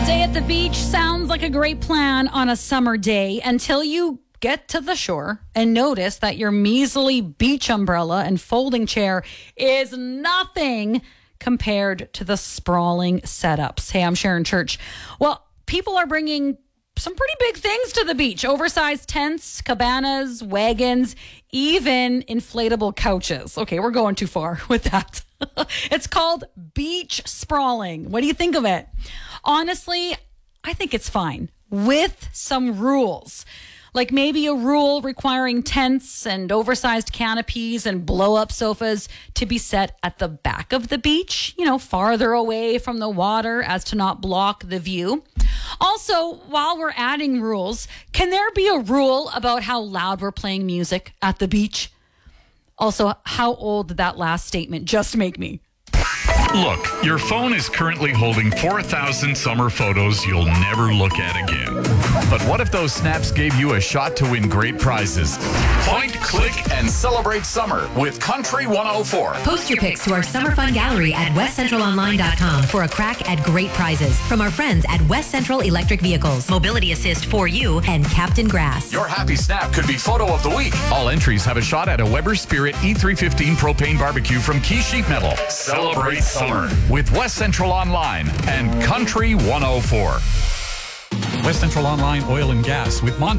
Day at the beach sounds like a great plan on a summer day until you get to the shore and notice that your measly beach umbrella and folding chair is nothing compared to the sprawling setups. Hey, I'm Sharon Church. Well, people are bringing some pretty big things to the beach. Oversized tents, cabanas, wagons, even inflatable couches. Okay, we're going too far with that. It's called beach sprawling. What do you think of it? Honestly, I think it's fine with some rules. Like maybe a rule requiring tents and oversized canopies and blow-up sofas to be set at the back of the beach, farther away from the water as to not block the view. Also, while we're adding rules, can there be a rule about how loud we're playing music at the beach? Also, how old did that last statement just make me? Look, your phone is currently holding 4,000 summer photos you'll never look at again. But what if those snaps gave you a shot to win great prizes? Point, click, and celebrate summer with Country 104. Post your pics to our Summer Fun Gallery at westcentralonline.com for a crack at great prizes from our friends at West Central Electric Vehicles, Mobility Assist for You, and Captain Grass. Your happy snap could be photo of the week. All entries have a shot at a Weber Spirit E315 propane barbecue from Key Sheet Metal. Celebrate summer with West Central Online and Country 104. West Central Online Oil and Gas with